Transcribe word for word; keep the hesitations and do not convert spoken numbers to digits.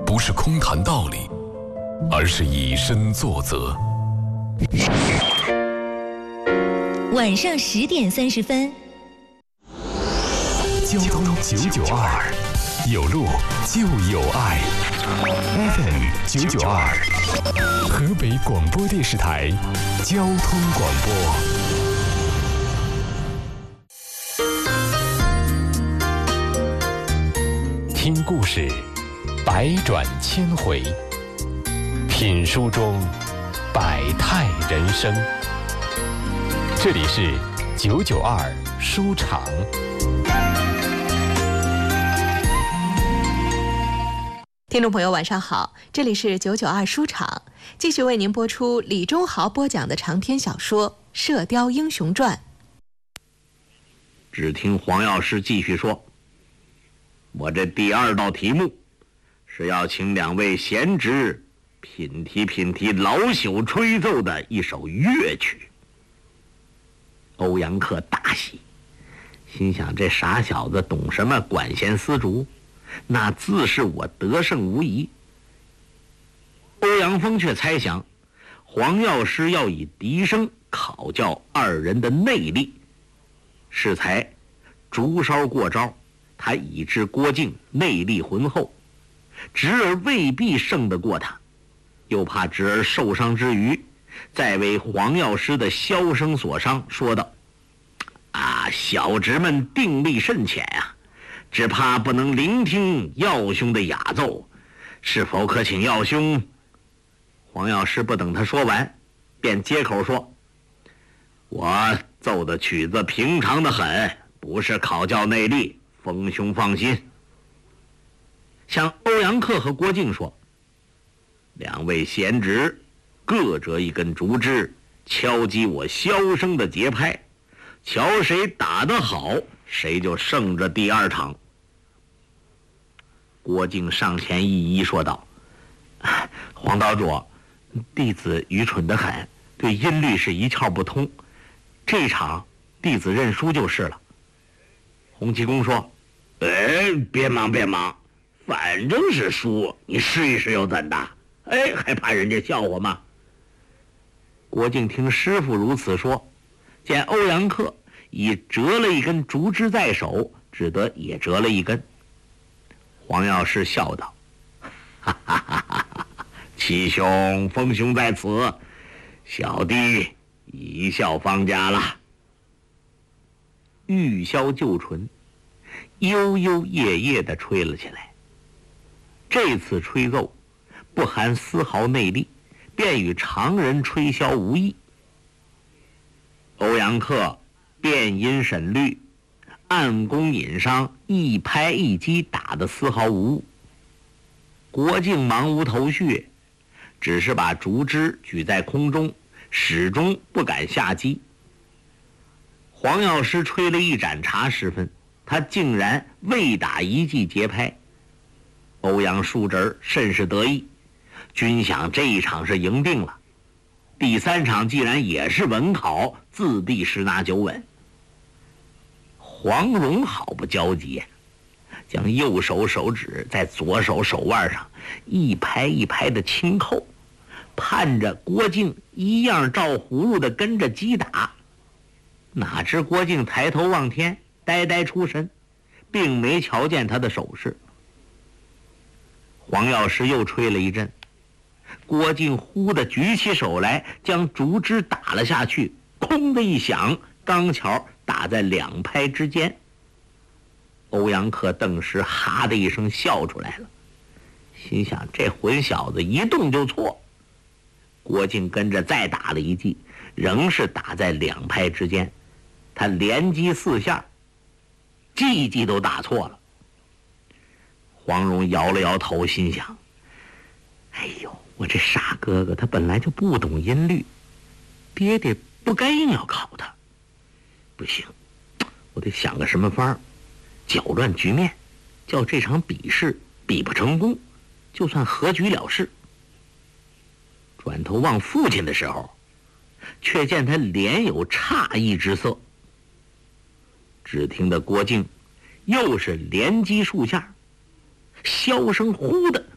不是空谈道理，而是以身作则。 晚上十点三十分， 交通九九二，有路就有爱。F M 九九二，河北广播电视台交通广播。听故事，百转千回；品书中，百态人生。这里是九九二书场。 听众朋友晚上好，这里是九九二书场，继续为您播出李忠豪播讲的长篇小说《射雕英雄传》。 只听黄药师继续说，我这第二道题目是要请两位贤侄品题品题老朽吹奏的一首乐曲。欧阳克大喜，心想这傻小子懂什么管弦丝竹，那自是我得胜无疑。欧阳锋却猜想黄药师要以笛声考教二人的内力，适才竹梢过招，他已知郭靖内力浑厚，侄儿未必胜得过他，又怕侄儿受伤之余再为黄药师的箫声所伤，说道：啊，小侄们定力甚浅啊，只怕不能聆听耀兄的雅奏，是否可请耀兄？黄药师不等他说完，便接口说：我奏的曲子平常的很，不是考教内力，锋兄放心。向欧阳克和郭靖说：两位贤侄各折一根竹枝，敲击我箫声的节拍，瞧谁打得好，谁就胜这第二场。郭靖上前一揖说道：黄道主，弟子愚蠢得很，对音律是一窍不通，这场弟子认输就是了。洪七公说：哎，别忙别忙，反正是输，你试一试又怎的？哎，还怕人家笑话吗？郭靖听师傅如此说，见欧阳克已折了一根竹枝在手，只得也折了一根。黄药师笑道：哈哈哈哈，七兄锋兄在此，小弟一笑方家了。玉箫就唇，悠悠夜夜地吹了起来。这次吹奏不含丝毫内力，便与常人吹箫无异。欧阳克辨音审律，按弓引伤，一拍一击打得丝毫无误。郭靖忙无头绪，只是把竹枝举在空中，始终不敢下击。黄药师吹了一盏茶时分，他竟然未打一记节拍。欧阳叔侄甚是得意，均想这一场是赢定了，第三场既然也是稳考，自必十拿九稳。黄蓉好不焦急，将右手手指在左手手腕上一拍一拍的轻扣，盼着郭靖一样照葫芦的跟着击打。哪知郭靖抬头望天，呆呆出神，并没瞧见他的手势。黄药师又吹了一阵，郭靖忽地举起手来，将竹枝打了下去，空的一响，刚巧打在两拍之间。欧阳克顿时哈的一声笑出来了，心想这混小子一动就错。郭靖跟着再打了一记，仍是打在两拍之间，他连击四下，记记都打错了。黄蓉摇了摇头，心想：哎呦，我这傻哥哥他本来就不懂音律，爹爹不该硬要考他。不行，我得想个什么法儿搅乱局面，叫这场比试比不成功，就算和局了事。转头望父亲的时候，却见他脸有诧异之色。只听得郭靖又是连击数下，箫声忽的